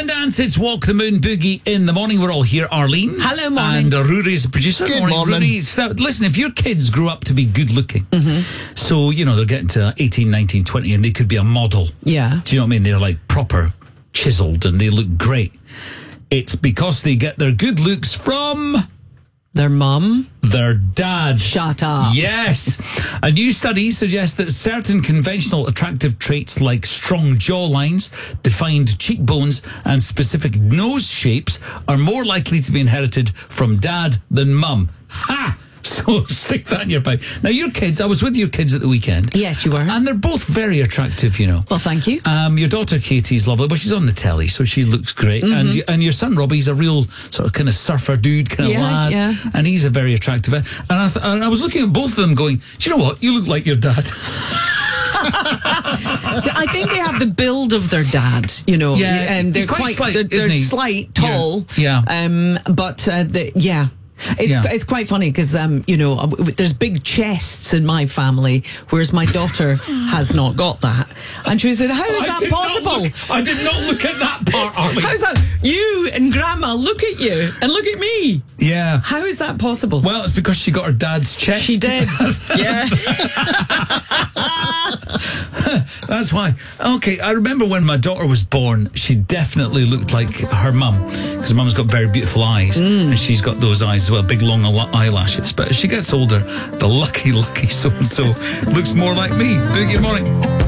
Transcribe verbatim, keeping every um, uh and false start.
and Dance, it's Walk the Moon Boogie in the morning. We're all here. Arlene. Hello, morning. And uh, Rory is the producer. Good morning. Rory. So, listen, if your kids grew up to be good looking, mm-hmm. so, you know, they're getting to eighteen, nineteen, twenty, and they could be a model. Yeah. Do you know what I mean? They're like proper chiseled and they look great. It's because they get their good looks from Their mum. their dad. Shut up. Yes. A new study suggests that certain conventional attractive traits like strong jawlines, defined cheekbones, and specific nose shapes are more likely to be inherited from dad than mum. Ha! So stick that in your pipe. Now, your kids, I was with your kids at the weekend. Yes, you were. And they're both very attractive, you know. Well, thank you. Um, your daughter Katie's lovely. Well, she's on the telly, so she looks great. Mm-hmm. And y- and your son Robbie's a real sort of kind of surfer dude, kind of Yeah, lad. yeah. And he's a very attractive. And I, th- and I was looking at both of them going, do you know what? You look like your dad. I think they have the build of their dad, you know. Yeah, and they're he's quite quite, slight, they're, they're isn't he? slight, tall. Yeah. Um, but uh, the, yeah. It's Yeah. it's quite funny because um you know w- w- there's big chests in my family, whereas my daughter has not got that, and she said, "How is I that did not possible? look- I did not look at that part, Arlie. How's that? You and Grandma look at you and look at me. Yeah. How is that possible?" Well, it's because she got her dad's chest. She did. Yeah. That's why. Okay, I remember when my daughter was born, she definitely looked like her mum, because her mum's got very beautiful eyes, Mm. and she's got those eyes as well, big long eye- eyelashes. But as she gets older, the lucky, lucky so-and-so looks more like me. Boogie morning.